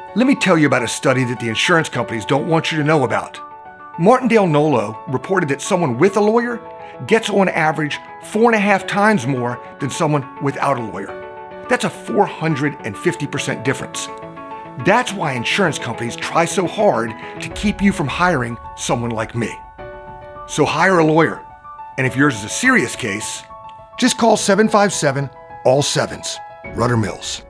Let me tell you about a study that the insurance companies don't want you to know about. Martindale Nolo reported that someone with a lawyer gets on average 4.5 times more than someone without a lawyer. That's a 450% difference. That's why insurance companies try so hard to keep you from hiring someone like me. So hire a lawyer. And if yours is a serious case, just call 757 all sevens. Rudder Mills.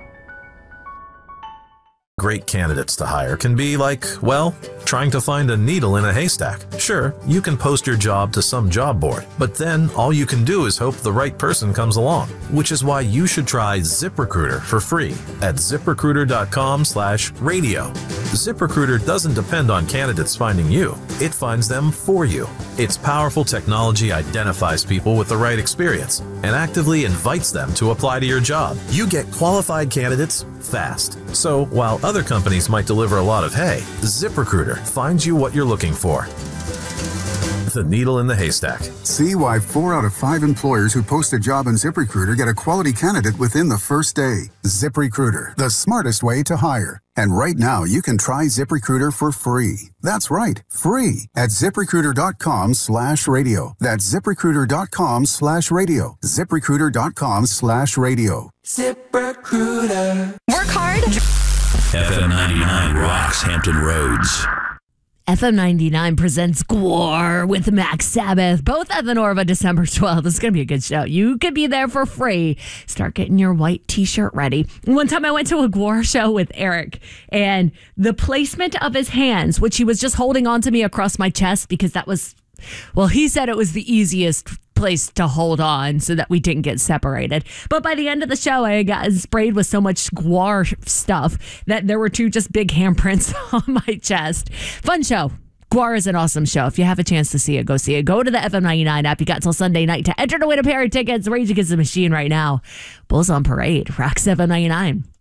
Great candidates to hire can be like, well, trying to find a needle in a haystack. Sure, you can post your job to some job board, but then all you can do is hope the right person comes along, which is why you should try ZipRecruiter for free at ZipRecruiter.com/radio. ZipRecruiter doesn't depend on candidates finding you. It finds them for you. Its powerful technology identifies people with the right experience and actively invites them to apply to your job. You get qualified candidates fast. So while other companies might deliver a lot of hay, ZipRecruiter finds you what you're looking for. The needle in the haystack. See why 4 out of 5 employers who post a job on ZipRecruiter get a quality candidate within the first day. ZipRecruiter, the smartest way to hire. And right now, you can try ZipRecruiter for free. That's right, free at ZipRecruiter.com/radio. That's ZipRecruiter.com/radio. ZipRecruiter.com/radio. ZipRecruiter. Work hard. FM 99 rocks Hampton Roads. FM 99 presents GWAR with Max Sabbath, both at the Norva December 12th. This is going to be a good show. You could be there for free. Start getting your white t-shirt ready. One time I went to a GWAR show with Eric, and the placement of his hands, which he was just holding onto me across my chest because that was, well, he said it was the easiest place to hold on so that we didn't get separated. But by the end of the show, I got sprayed with so much GWAR stuff that there were 2 just big handprints on my chest. Fun show. GWAR is an awesome show. If you have a chance to see it, go see it. Go to the FM 99 app. You got till Sunday night to enter to win a pair of tickets. Rage Against the Machine right now. Bulls on Parade. Rocks FM 99.